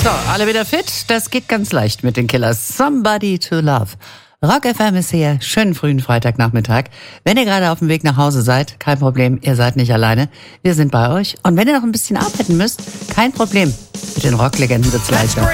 So, alle wieder fit? Das geht ganz leicht mit den Killers. Somebody to Love. Rock FM ist hier. Schönen frühen Freitagnachmittag. Wenn ihr gerade auf dem Weg nach Hause seid, kein Problem, ihr seid nicht alleine. Wir sind bei euch. Und wenn ihr noch ein bisschen arbeiten müsst, kein Problem. Mit den Rocklegenden wird's leichter.